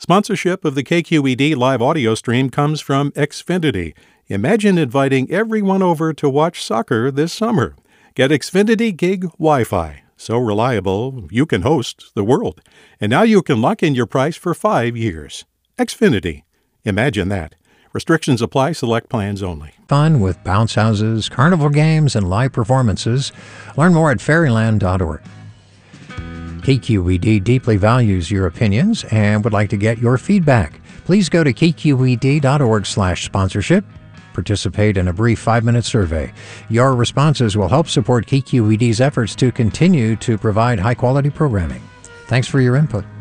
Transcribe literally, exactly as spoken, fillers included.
Sponsorship of the K Q E D live audio stream comes from Xfinity. Imagine inviting everyone over to watch soccer this summer. Get Xfinity Gig Wi-Fi. So reliable, you can host the world. And now you can lock in your price for five years. Xfinity. Imagine that. Restrictions apply. Select plans only. Fun with bounce houses, carnival games, and live performances. Learn more at fairyland dot org. K Q E D deeply values your opinions and would like to get your feedback. Please go to k q e d dot org slash sponsorship. Participate in a brief five-minute survey. Your responses will help support K Q E D's efforts to continue to provide high-quality programming. Thanks for your input.